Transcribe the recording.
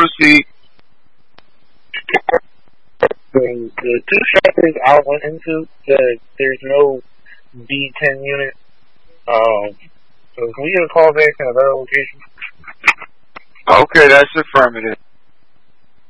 proceed. The two shelters I went into, there's no D10 unit. So can we get a call back in another location? Okay, that's affirmative.